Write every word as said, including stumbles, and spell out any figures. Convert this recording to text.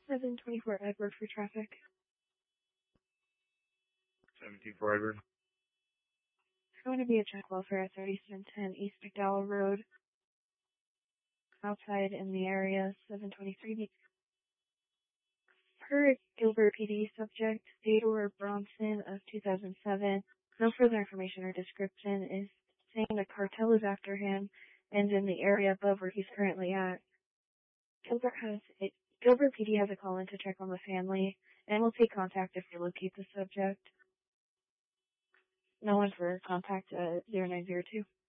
seven twenty-four Edward for traffic. seventeen four Edward. It's going to be a check welfare at thirty-seven ten East McDowell Road. Outside in the area, seven twenty-three. Per Gilbert P D subject, Theodore Bronson of two thousand seven. No further information or description is saying the cartel is after him and in the area above where he's currently at. Gilbert has it. Gilbert P D has a call in to check on the family and will take contact if they locate the subject. No one for contact uh, zero nine zero two.